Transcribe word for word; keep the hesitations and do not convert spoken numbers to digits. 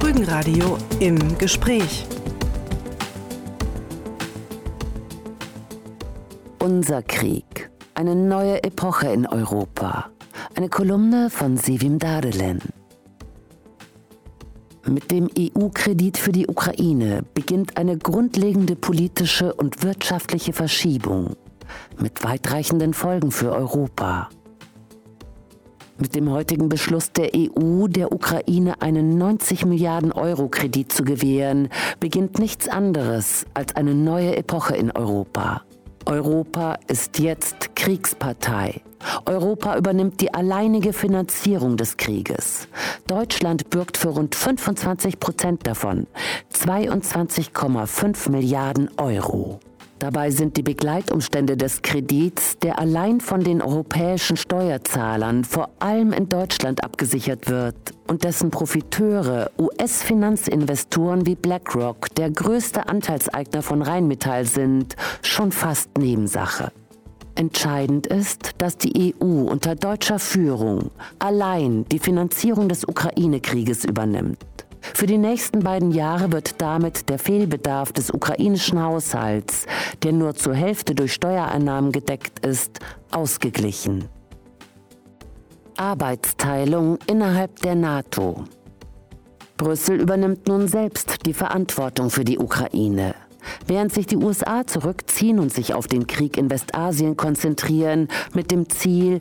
Rügenradio im Gespräch. Unser Krieg. Eine neue Epoche in Europa. Eine Kolumne von Sevim Dardelen. Mit dem E U-Kredit für die Ukraine beginnt eine grundlegende politische und wirtschaftliche Verschiebung mit weitreichenden Folgen für Europa. Mit dem heutigen Beschluss der E U, der Ukraine einen neunzig Milliarden Euro Kredit zu gewähren, beginnt nichts anderes als eine neue Epoche in Europa. Europa ist jetzt Kriegspartei. Europa übernimmt die alleinige Finanzierung des Krieges. Deutschland bürgt für rund fünfundzwanzig Prozent davon, zweiundzwanzig Komma fünf Milliarden Euro. Dabei sind die Begleitumstände des Kredits, der allein von den europäischen Steuerzahlern vor allem in Deutschland abgesichert wird und dessen Profiteure U S-Finanzinvestoren wie BlackRock, der größte Anteilseigner von Rheinmetall sind, schon fast Nebensache. Entscheidend ist, dass die E U unter deutscher Führung allein die Finanzierung des Ukraine-Krieges übernimmt. Für die nächsten beiden Jahre wird damit der Fehlbedarf des ukrainischen Haushalts, der nur zur Hälfte durch Steuereinnahmen gedeckt ist, ausgeglichen. Arbeitsteilung innerhalb der NATO. Brüssel übernimmt nun selbst die Verantwortung für die Ukraine. Während sich die U S A zurückziehen und sich auf den Krieg in Westasien konzentrieren, mit dem Ziel,